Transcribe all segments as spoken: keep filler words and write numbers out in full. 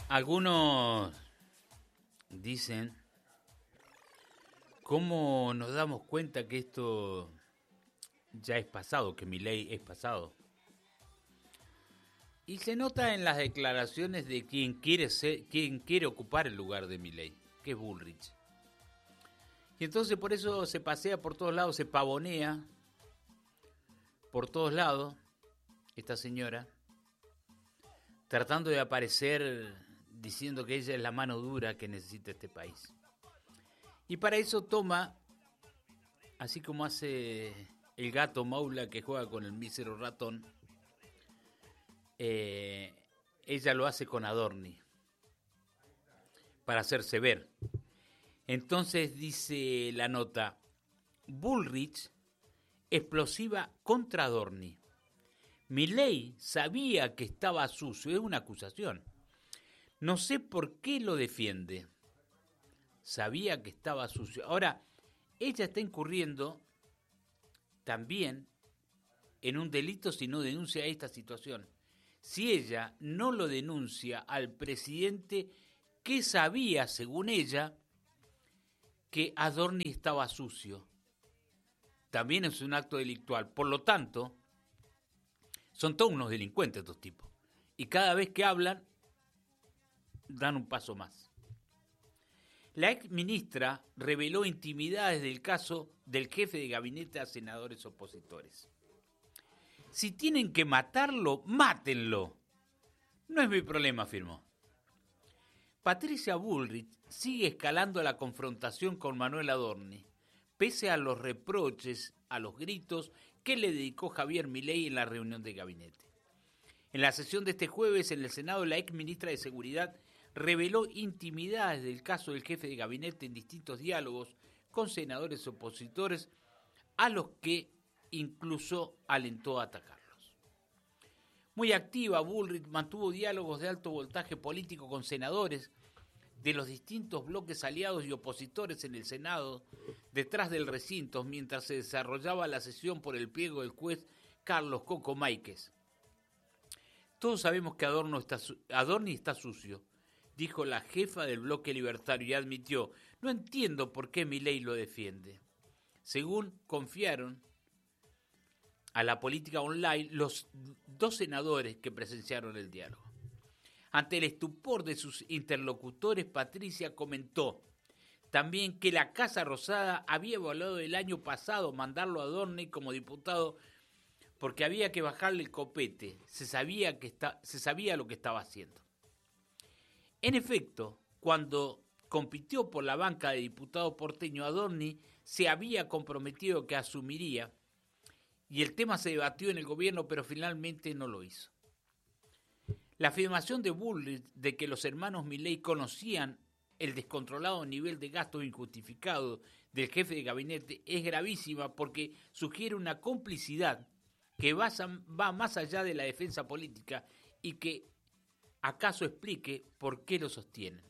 Algunos dicen, ¿cómo nos damos cuenta que esto ya es pasado, que Milei es pasado? Y se nota en las declaraciones de quien quiere ser, quien quiere ocupar el lugar de Milei, que es Bullrich. Y entonces por eso se pasea por todos lados, se pavonea por todos lados esta señora, tratando de aparecer diciendo que ella es la mano dura que necesita este país. Y para eso toma, así como hace el gato Maula que juega con el mísero ratón, eh, ella lo hace con Adorni, para hacerse ver. Entonces dice la nota, Bullrich, explosiva contra Adorni. Milei sabía que estaba sucio, es una acusación. No sé por qué lo defiende. Sabía que estaba sucio. Ahora, ella está incurriendo también en un delito si no denuncia esta situación. Si ella no lo denuncia al presidente que sabía, según ella, que Adorni estaba sucio, también es un acto delictual. Por lo tanto, son todos unos delincuentes estos tipos. Y cada vez que hablan, dan un paso más. La ex ministra reveló intimidades del caso del jefe de gabinete a senadores opositores. Si tienen que matarlo, mátenlo. No es mi problema, afirmó. Patricia Bullrich sigue escalando la confrontación con Manuel Adorni, pese a los reproches, a los gritos que le dedicó Javier Milei en la reunión de gabinete. En la sesión de este jueves en el Senado, la ex ministra de Seguridad reveló intimidades del caso del jefe de gabinete en distintos diálogos con senadores opositores, a los que incluso alentó a atacarlos. Muy activa, Bullrich mantuvo diálogos de alto voltaje político con senadores de los distintos bloques aliados y opositores en el Senado, detrás del recinto, mientras se desarrollaba la sesión por el pliego del juez Carlos Coco Máiquez. Todos sabemos que Adorno está, Adorni está sucio, dijo la jefa del bloque libertario y admitió, no entiendo por qué Milei lo defiende. Según confiaron a la política online los dos senadores que presenciaron el diálogo. Ante el estupor de sus interlocutores, Patricia comentó también que la Casa Rosada había evaluado el año pasado mandarlo a Adorni como diputado porque había que bajarle el copete, se sabía, que está, se sabía lo que estaba haciendo. En efecto, cuando compitió por la banca de diputado porteño, Adorni se había comprometido que asumiría y el tema se debatió en el gobierno, pero finalmente no lo hizo. La afirmación de Bullrich de que los hermanos Milei conocían el descontrolado nivel de gasto injustificado del jefe de gabinete es gravísima porque sugiere una complicidad que va, va más allá de la defensa política y que acaso explique por qué lo sostienen.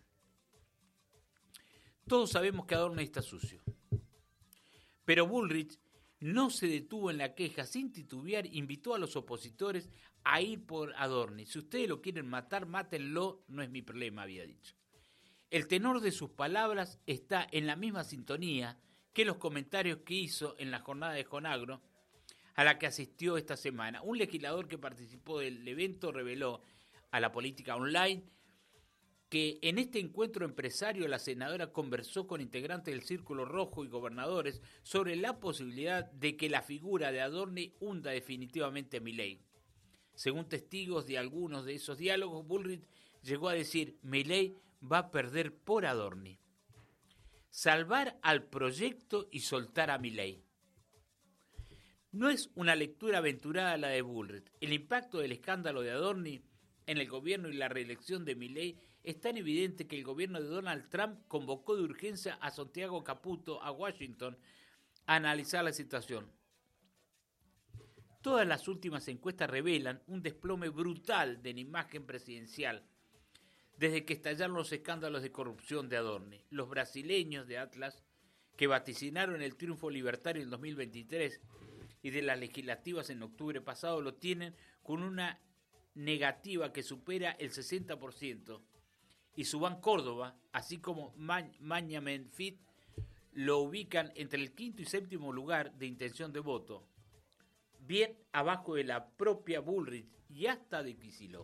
Todos sabemos que Adorni está sucio, pero Bullrich no se detuvo en la queja, sin titubear, invitó a los opositores a ir por Adorni. Si ustedes lo quieren matar, mátenlo, no es mi problema, había dicho. El tenor de sus palabras está en la misma sintonía que los comentarios que hizo en la jornada de Conagro, a la que asistió esta semana. Un legislador que participó del evento reveló a la política online que en este encuentro empresario la senadora conversó con integrantes del Círculo Rojo y gobernadores sobre la posibilidad de que la figura de Adorni hunda definitivamente a Milei. Según testigos de algunos de esos diálogos, Bullrich llegó a decir, Milei va a perder por Adorni. Salvar al proyecto y soltar a Milei. No es una lectura aventurada la de Bullrich. El impacto del escándalo de Adorni en el gobierno y la reelección de Milei es tan evidente que el gobierno de Donald Trump convocó de urgencia a Santiago Caputo a Washington a analizar la situación. Todas las últimas encuestas revelan un desplome brutal de la imagen presidencial desde que estallaron los escándalos de corrupción de Adorni. Los brasileños de Atlas, que vaticinaron el triunfo libertario en dos mil veintitrés y de las legislativas en octubre pasado, lo tienen con una negativa que supera el sesenta por ciento y Subán Córdoba, así como Mañamen Fit, lo ubican entre el quinto y séptimo lugar de intención de voto, bien abajo de la propia Bullrich y hasta de Kicillof.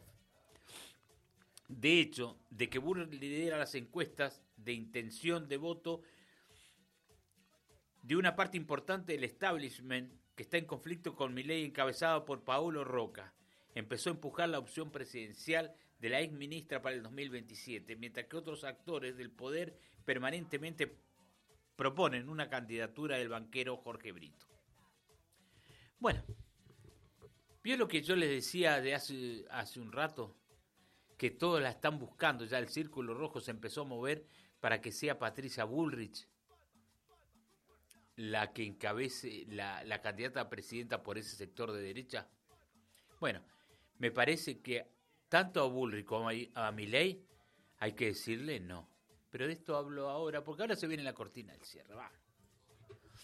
De hecho, de que Bullrich lidera las encuestas de intención de voto de una parte importante del establishment que está en conflicto con Milei, encabezado por Paolo Roca, empezó a empujar la opción presidencial de la ex ministra para el dos mil veintisiete, mientras que otros actores del poder permanentemente proponen una candidatura del banquero Jorge Brito. Bueno, ¿vio lo que yo les decía de hace, hace un rato? Que todos la están buscando, ya el círculo rojo se empezó a mover para que sea Patricia Bullrich la que encabece la, la candidata a presidenta por ese sector de derecha. Bueno, me parece que tanto a Bullrich como a, a Milei hay que decirle no. Pero de esto hablo ahora, porque ahora se viene la cortina del cierre. Va.